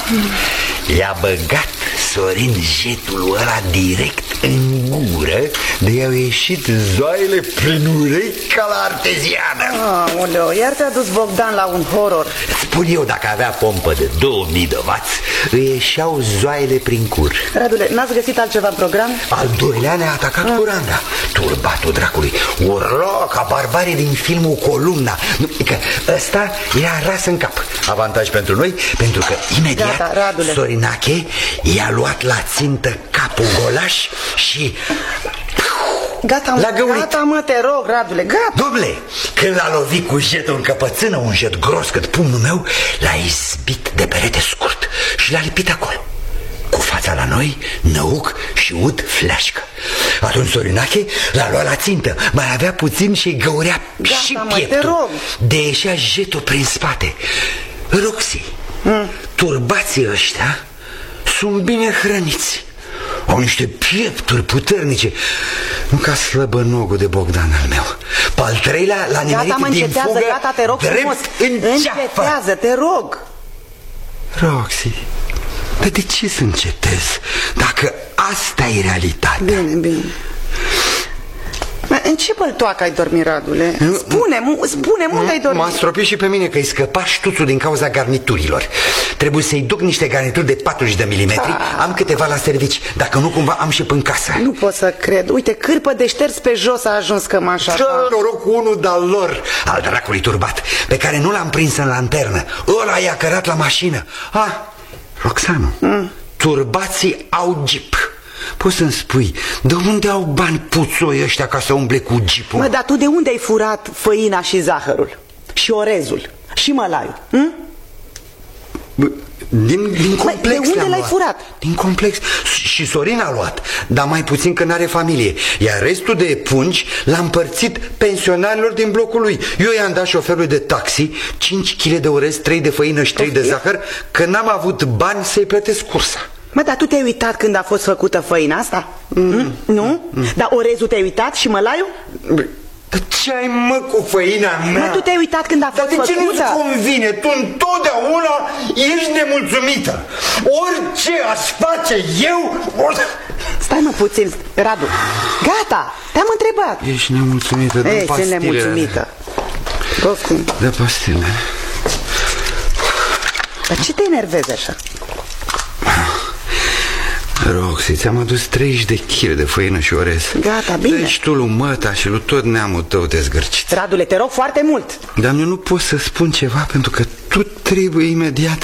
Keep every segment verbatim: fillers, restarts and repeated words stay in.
I-a băgat Sorin jetul ăla direct în gură, de i-au ieșit zoaiele prin urechi ca la arteziană. Aoleu, iar te-a dus Bogdan la un horror. Spun eu, dacă avea pompă de două mii de wați, îi ieșeau zoaiele prin cur. Radule, n-ați găsit altceva în program? Al doilea ne-a atacat ah. curanda. Turbatul dracului urla ca barbarii din filmul Columna. Că ăsta i-a ras în cap. Avantaj pentru noi, pentru că imediat Gata, Sorinache i-a luat la țintă capul golaș și... Gata, gata, mă, te rog, Radule, gata. Duble, când l-a lovit cu jetul în căpățână, un jet gros cât pumnul meu, l-a izbit de perete scurt și l-a lipit acolo. Cu fața la noi, năuc și ud fleașcă. Atunci Sorinache l-a luat la țintă. Mai avea puțin și găurea gata, și mă, pieptul. te rog. De ieșea jetul prin spate. Roxy, mm. turbații ăștia sunt bine hrăniți. Au niște piepturi puternice. Nu ca slăbănogul de Bogdan al meu. Pe-al treilea l-a nimerit din fugă. Gata, te rog frumos. Încetează, te rog. Roxy, dar de ce să încetez dacă asta e realitatea? Bine, bine. În ce băltoacă ai dormit, Radule? Spune-mi, spune-mi unde ai dormit. M-a stropit și pe mine că îi scăpa ștuțul din cauza garniturilor. Trebuie să-i duc niște garnituri de patruzeci de milimetri. ah. Am câteva la servici. Dacă nu, cumva am și până casă. Nu pot să cred. Uite, cârpă de șters pe jos a ajuns cămașa ta. Noroc cu unul de-al lor, al dracului turbat, pe care nu l-am prins în lanternă. Ăla i-a cărat la mașină. Ah, Roxanu, mm. turbații au jeep. Poți să-mi spui, de unde au bani puțoi ăștia ca să umble cu jeepul? Mă, dar tu de unde ai furat făina și zahărul? Și orezul? Și mălaiul? Hm? Din, din complex. Mă, de unde l-ai furat? Din complex. Și Sorin a luat, dar mai puțin că n-are familie. Iar restul de pungi l-a împărțit pensionarilor din blocul lui. Eu i-am dat șoferului de taxi cinci kilograme de orez, trei de făină și trei de zahăr, că n-am avut bani să-i plătesc cursa. Mă, dar tu te-ai uitat când a fost făcută făina asta? Mm. Nu? Mm. Dar orezul te-ai uitat și mălaiul? Dar ce ai, mă, cu făina mea? Mă, tu te-ai uitat când a fost făcută? Dar de ce nu-ți convine? Tu întotdeauna ești nemulțumită. Orice aș face eu... Stai, mă, puțin, Radu. Gata, te-am întrebat. Ești nemulțumită, dă pastilele. pastilele. Ești nemulțumită. Dă pastile. Dar ce te enervezi așa? Roxy, ți-am adus treizeci de kilograme de făină și orez. Gata, bine. Deci tu lui măta și lui tot neamul tău te zgârciți. Radule, te rog foarte mult. Dar eu nu pot să spun ceva pentru că tu trebuie imediat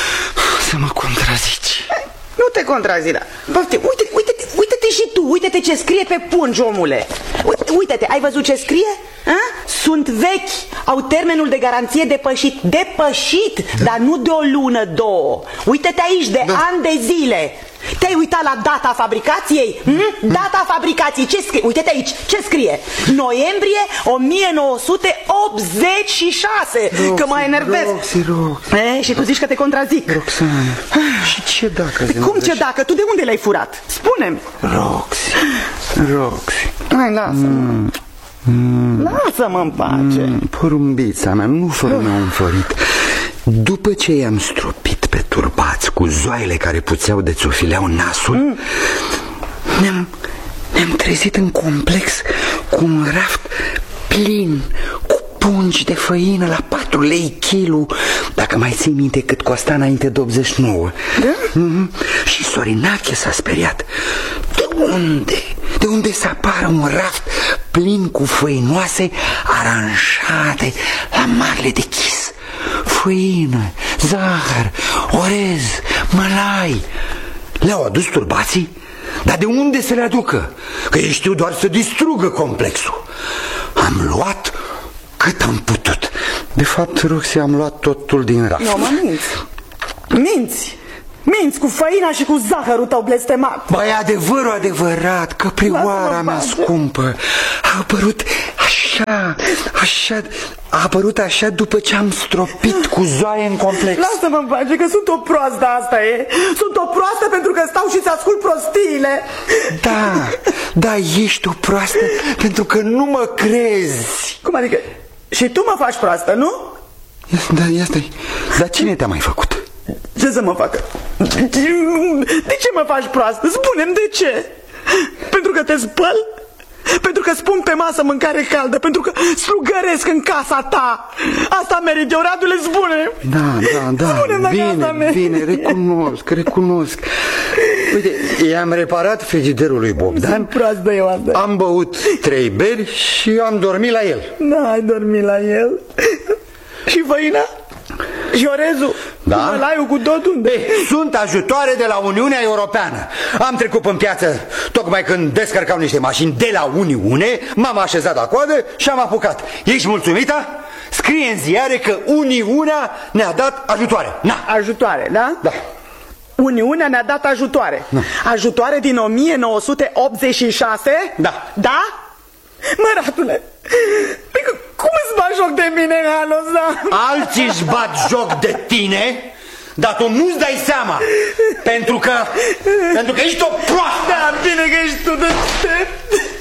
să mă contrazici. Nu te contrazi, da. Uite, uite-te, uite-te și tu, uite-te ce scrie pe pungi, omule. Uite-te, ai văzut ce scrie? A? Sunt vechi, au termenul de garanție depășit. Depășit, da. Dar nu de o lună, două. Uite-te aici, de da. ani de zile. Te-ai uitat la data fabricației? Hm? Data fabricației, ce scrie? Uite-te aici, ce scrie? Noiembrie o mie nouă sute optzeci și șase. Roxy, că mă enervez. Roxy, Roxy. E, și tu zici că te contrazic. Roxane, și ce dacă? De cum ce dacă? Tu de unde l-ai furat? Spune-mi. Roxy, Roxy. Hai, lasă-mă. Mm. Mm. Lasă-mă în pace. Mm. Porumbița mea, nu fără uh. mi-au înflorit. După ce i-am stropit pe turbați cu zoaile care puțeau de țofileau nasul, mm. ne-am ne-am trezit în complex cu un raft plin cu pungi de făină la patru lei kilu, dacă mai ții minte cât costa înainte de optzeci și nouă. Da? Mm-hmm. Și Sorinache s-a speriat. De unde? De unde să apară un raft plin cu făinoase aranjate la marele de chis? Făină, zahăr, orez, mălai. Le-au adus turbații? Dar de unde să le aducă? Că ei știu doar să distrugă complexul. Am luat cât am putut. De fapt, Roxy, am luat totul din raft. Nu, mă minți. Minți. Minți cu făina și cu zahărul tău blestemat. Băi, adevărul adevărat, căprioara mea scumpă a apărut așa, așa, a apărut așa după ce am stropit cu zoaie în complex. Lasă-mă în pace, că sunt o proastă, asta e. Sunt o proastă pentru că stau și-ți ascult prostiile. Da, da, ești o proastă pentru că nu mă crezi. Cum adică? Și tu mă faci proastă, nu? Da, ia stai. Dar cine te-a mai făcut? Ce să mă facă? De ce mă faci proastă? Spune-mi de ce? Pentru că te spăl? Pentru că spun pe masă mâncare caldă? Pentru că slugăresc în casa ta? Asta merit eu, Radule, spune. Da, da, da, bine, bine, recunosc, recunosc. Uite, i-am reparat frigiderul lui Bogdan. Sunt proastă eu asta. Am băut trei beri și am dormit la el. Da, ai dormit la el. Și făina? Și orezul? Da? Mălaiul cu totul? Ei, sunt ajutoare de la Uniunea Europeană. Am trecut în piață tocmai când descărcau niște mașini de la Uniune. M-am așezat la coadă și am apucat. Ești mulțumită? Scrie în ziare că Uniunea ne-a dat ajutoare. Na. Ajutoare, da? Da. Uniunea ne-a dat ajutoare. Da. Ajutoare din o mie nouă sute optzeci și șase? Da. Da? Mă, Radule, cum îți bagi joc de mine în halul ăsta? Alții își bat joc de tine, dar tu nu-ți dai seama. Pentru că, pentru că ești o proastă. Da, bine că ești tu de...